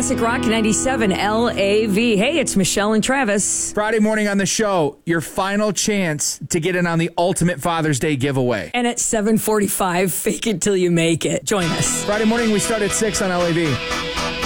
Classic Rock 97 LAV. Hey, it's Michelle and Travis. Friday morning on the show, your final chance to get in on the ultimate Father's Day giveaway. And at 7:45, fake it till you make it. Join us. Friday morning, we start at 6 on LAV.